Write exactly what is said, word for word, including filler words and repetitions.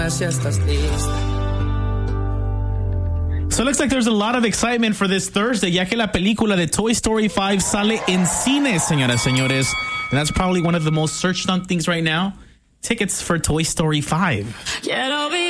Si estás lista. So it looks like there's a lot of excitement for this Thursday, ya que la película de Toy Story five sale en cines, señoras, señores. And that's probably one of the most searched on things right now. Tickets for Toy Story five.